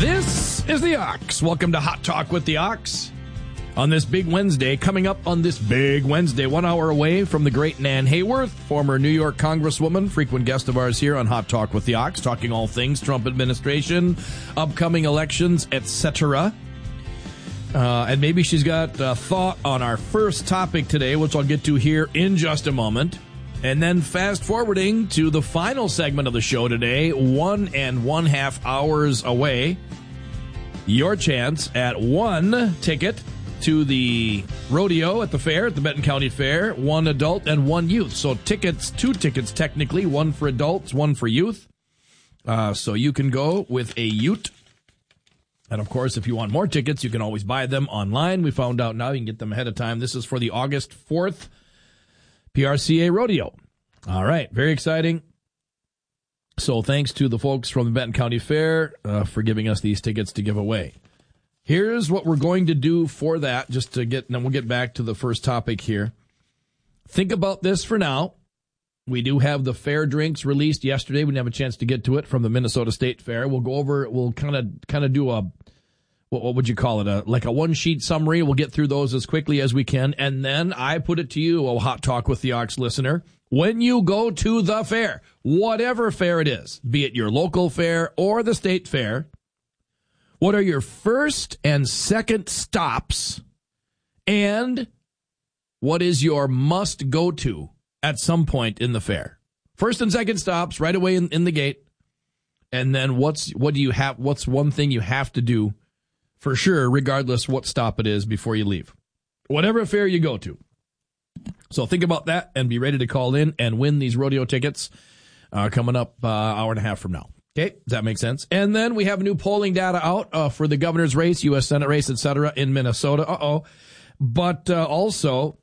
This is the Ox. Welcome to Hot Talk with the Ox. On this big Wednesday, coming up on this big Wednesday, 1 hour away from the great Nan Hayworth, former New York Congresswoman, frequent guest of ours here on Hot Talk with the Ox, talking all things Trump administration, upcoming elections, etc. And maybe she's got a thought on our first topic today, which I'll get to here in just a moment. And then fast forwarding to the final segment of the show today, 1.5 hours away, your chance at one ticket to the rodeo at the fair, at the Benton County Fair, one adult and one youth. So tickets, two tickets technically, one for adults, one for youth. So you can go with a ute. And of course, if you want more tickets, you can always buy them online. We found out now you can get them ahead of time. This is for the August 4th PRCA rodeo. All right, very exciting. So thanks to the folks from the Benton County Fair for giving us these tickets to give away. Here's what we're going to do for that, just to get, and then we'll get back to the first topic here. Think about this for now. We do have the fair drinks released yesterday. We didn't have a chance to get to it from the Minnesota State Fair. We'll go over, we'll kind of do a, what would you call it? Like a one-sheet summary. We'll get through those as quickly as we can. And then I put it to you, oh, Hot Talk with the Ox listener. When you go to the fair, whatever fair it is, be it your local fair or the state fair, what are your first and second stops, and what is your must-go-to at some point in the fair? First and second stops right away in the gate, and then what's one thing you have to do for sure, regardless what stop it is before you leave, whatever fair you go to. So think about that and be ready to call in and win these rodeo tickets coming up hour and a half from now. Okay, does that make sense? And then we have new polling data out for the governor's race, U.S. Senate race, etc. in Minnesota. But also,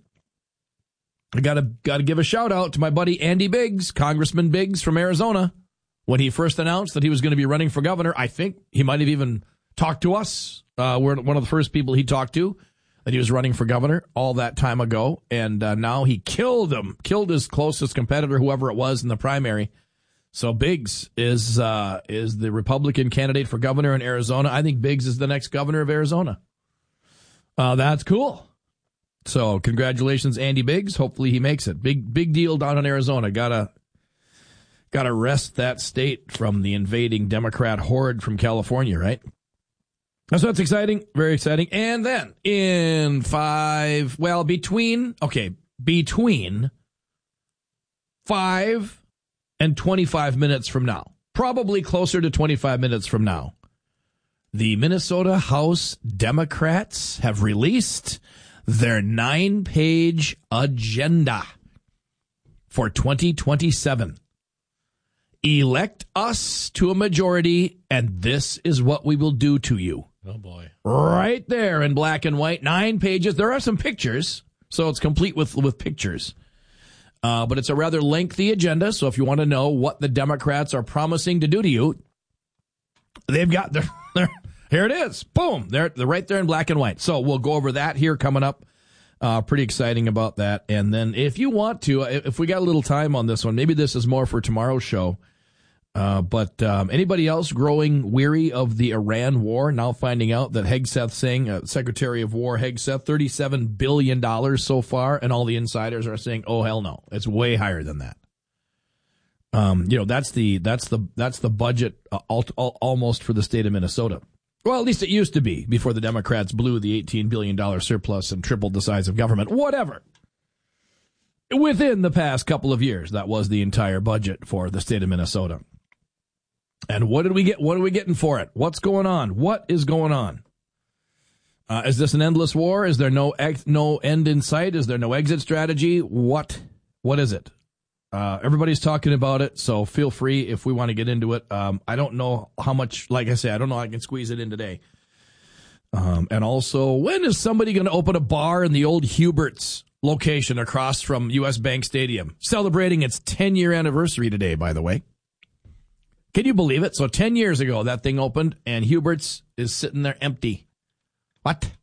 I gotta give a shout out to my buddy Andy Biggs, Congressman Biggs from Arizona. When he first announced that he was going to be running for governor, I think he might have even talked to us. We're one of the first people he talked to that he was running for governor all that time ago. And now he killed his closest competitor, whoever it was in the primary. So Biggs is the Republican candidate for governor in Arizona. I think Biggs is the next governor of Arizona. That's cool. So congratulations, Andy Biggs. Hopefully he makes it. Big deal down in Arizona. Gotta wrest that state from the invading Democrat horde from California, right? So that's exciting. Very exciting. And then between 5 and 25 minutes from now, probably closer to 25 minutes from now, the Minnesota House Democrats have released their 9-page agenda for 2027. Elect us to a majority, and this is what we will do to you. Oh, boy. Right there in black and white, 9 pages. There are some pictures, so it's complete with pictures. But it's a rather lengthy agenda, so if you want to know what the Democrats are promising to do to you, they've got their here it is. Boom. They're right there in black and white. So we'll go over that here coming up. Pretty exciting about that. And then if you want to, if we got a little time on this one, maybe this is more for tomorrow's show. But anybody else growing weary of the Iran war, now finding out that Hegseth saying, Secretary of War Hegseth, $37 billion so far, and all the insiders are saying, oh, hell no, it's way higher than that. That's the budget almost for the state of Minnesota. Well, at least it used to be before the Democrats blew the $18 billion surplus and tripled the size of government. Whatever. Within the past couple of years, that was the entire budget for the state of Minnesota. And what did we get? What are we getting for it? What's going on? What is going on? Is this an endless war? Is there no end in sight? Is there no exit strategy? What is it? Everybody's talking about it, so feel free if we want to get into it. I don't know how much, like I say, I don't know how I can squeeze it in today. And also, when is somebody going to open a bar in the old Hubert's location across from U.S. Bank Stadium? Celebrating its 10-year anniversary today, by the way. Can you believe it? So 10 years ago, that thing opened, and Hubert's is sitting there empty. What?